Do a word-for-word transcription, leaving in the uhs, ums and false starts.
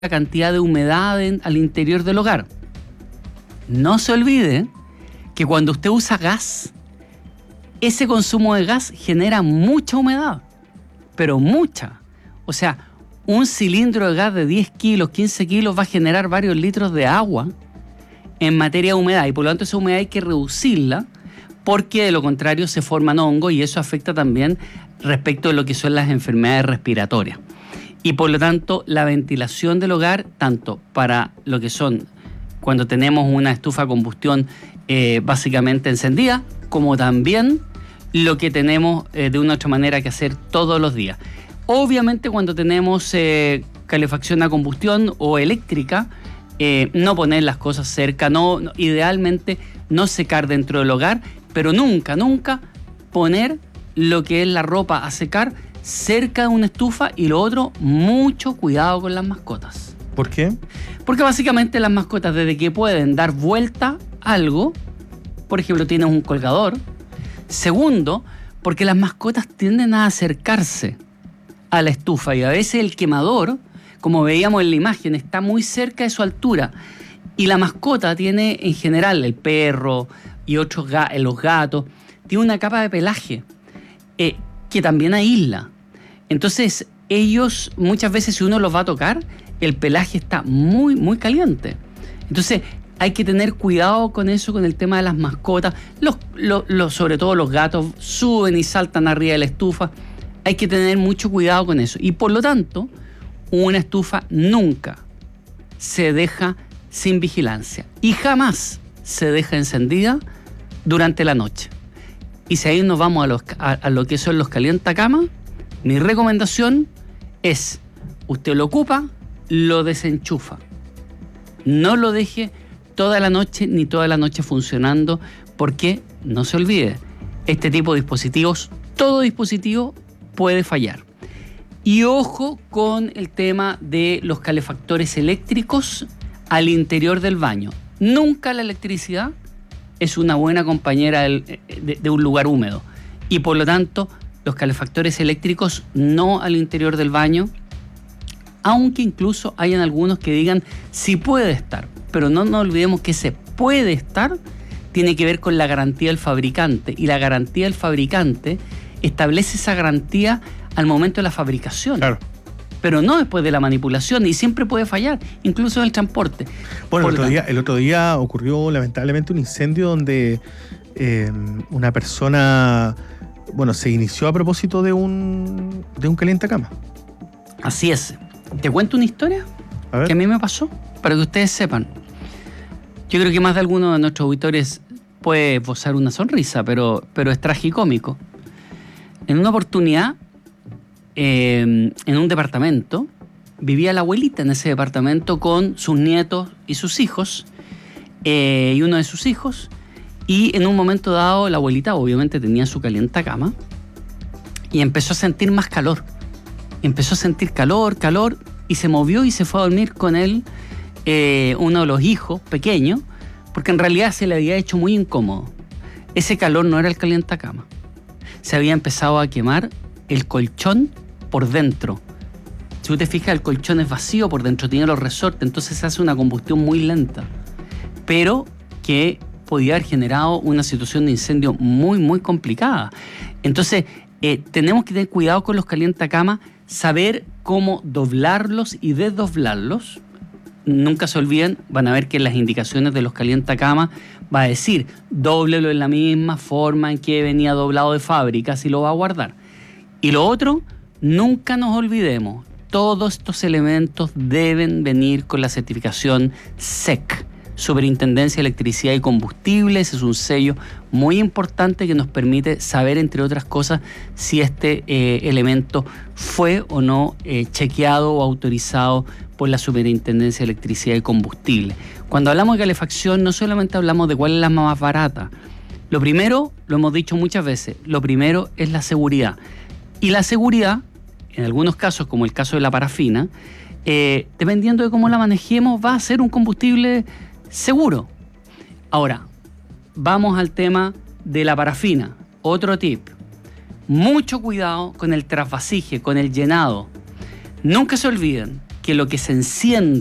la cantidad de humedad en, al interior del hogar. No se olvide que cuando usted usa gas, ese consumo de gas genera mucha humedad, pero mucha. O sea, un cilindro de gas de diez kilos, quince kilos va a generar varios litros de agua en materia de humedad, y por lo tanto esa humedad hay que reducirla, porque de lo contrario se forman hongos y eso afecta también respecto de lo que son las enfermedades respiratorias. Y por lo tanto la ventilación del hogar, tanto para lo que son cuando tenemos una estufa a combustión eh, básicamente encendida, como también lo que tenemos eh, de una u otra manera que hacer todos los días. Obviamente cuando tenemos eh, calefacción a combustión o eléctrica, eh, no poner las cosas cerca, no, no, idealmente no secar dentro del hogar, pero nunca, nunca poner lo que es la ropa a secar cerca de una estufa. Y lo otro, mucho cuidado con las mascotas. ¿Por qué? Porque básicamente las mascotas, desde que pueden dar vuelta a algo, por ejemplo, tienes un colgador. Segundo, porque las mascotas tienden a acercarse a la estufa y a veces el quemador, como veíamos en la imagen, está muy cerca de su altura. Y la mascota tiene, en general, el perro y otros ga- los gatos, tiene una capa de pelaje eh, que también aísla. Entonces, ellos, muchas veces si uno los va a tocar, el pelaje está muy, muy caliente. Entonces, hay que tener cuidado con eso, con el tema de las mascotas. Los, los, los, sobre todo los gatos suben y saltan arriba de la estufa. Hay que tener mucho cuidado con eso. Y por lo tanto, una estufa nunca se deja sin vigilancia. Y jamás se deja encendida durante la noche. Y si ahí nos vamos a, los, a, a lo que son los calientacamas, mi recomendación es, usted lo ocupa, lo desenchufa. No lo deje toda la noche ni toda la noche funcionando, porque no se olvide, este tipo de dispositivos, todo dispositivo puede fallar. Y ojo con el tema de los calefactores eléctricos al interior del baño. Nunca la electricidad es una buena compañera de, de, de un lugar húmedo. Y por lo tanto, los calefactores eléctricos no al interior del baño, aunque incluso hayan algunos que digan si puede estar. Pero no nos olvidemos que ese puede estar tiene que ver con la garantía del fabricante. Y la garantía del fabricante establece esa garantía al momento de la fabricación. Claro. Pero no después de la manipulación, y siempre puede fallar, incluso en el transporte. Bueno, el otro, día, el otro día ocurrió lamentablemente un incendio donde eh, una persona, bueno, se inició a propósito de un, de un calientacama. Así es. ¿Te cuento una historia a ver. que a mí me pasó? Para que ustedes sepan. Yo creo que más de alguno de nuestros auditores puede esbozar una sonrisa, pero, pero es tragicómico. En una oportunidad, eh, en un departamento, vivía la abuelita en ese departamento con sus nietos y sus hijos, eh, y uno de sus hijos, y en un momento dado la abuelita obviamente tenía su calientacama y empezó a sentir más calor. Empezó a sentir calor, calor, y se movió y se fue a dormir con él, eh, uno de los hijos pequeños, porque en realidad se le había hecho muy incómodo. Ese calor no era el calientacama. Se había empezado a quemar el colchón por dentro. Si tú te fijas, el colchón es vacío por dentro, tiene los resortes, entonces se hace una combustión muy lenta, pero que podía haber generado una situación de incendio muy, muy complicada. Entonces, eh, tenemos que tener cuidado con los calientacamas, saber cómo doblarlos y desdoblarlos. Nunca se olviden, van a ver que en las indicaciones de los calientacamas va a decir, dóblelo en la misma forma en que venía doblado de fábrica, si lo va a guardar. Y lo otro, nunca nos olvidemos, todos estos elementos deben venir con la certificación S E C, Superintendencia de Electricidad y Combustibles. Es un sello muy importante que nos permite saber, entre otras cosas, si este eh, elemento fue o no eh, chequeado o autorizado por la Superintendencia de Electricidad y Combustible. Cuando hablamos de calefacción, no solamente hablamos de cuál es la más barata. Lo primero, lo hemos dicho muchas veces, lo primero es la seguridad. Y la seguridad, en algunos casos, como el caso de la parafina, eh, dependiendo de cómo la manejemos, va a ser un combustible seguro. Ahora, vamos al tema de la parafina. Otro tip. Mucho cuidado con el trasvasije, con el llenado. Nunca se olviden que que lo que se enciende